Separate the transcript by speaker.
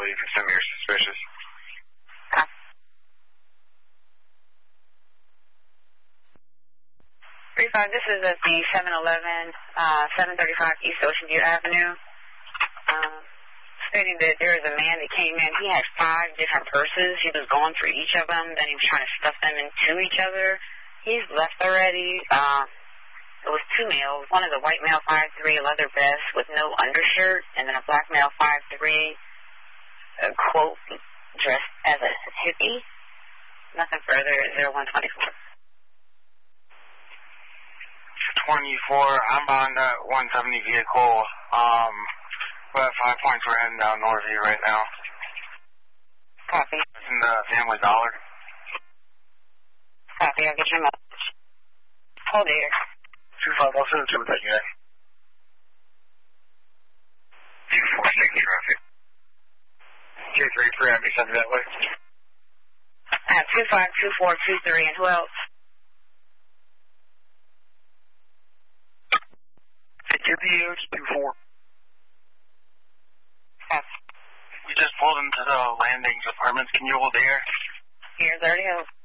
Speaker 1: you can send me your suspicious.
Speaker 2: Okay. 35, this is at the 7-Eleven, 735 East Ocean View Avenue. Stating that there was a man that came in. He had 5 different purses. He was going for each of them. Then he was trying to stuff them into each other. He's left already. It was 2 males. One is a white male 5'3", a leather vest with no undershirt, and then a black male 5'3", quote, dressed as a hippie. Nothing further. 0124.
Speaker 1: 24. I'm on that 170 vehicle. We're at 5 Points. We're heading down Northview right now.
Speaker 2: Copy.
Speaker 1: It's in the Family Dollar.
Speaker 2: Copy. I'll get your message. Hold here.
Speaker 1: 25, I'll send it to that unit. 246 traffic. J33, I'll be sending that way.
Speaker 2: 252423, and who else?
Speaker 1: DH24. We just pulled into the Landings Apartments. Can you hold the air?
Speaker 2: Here's already out.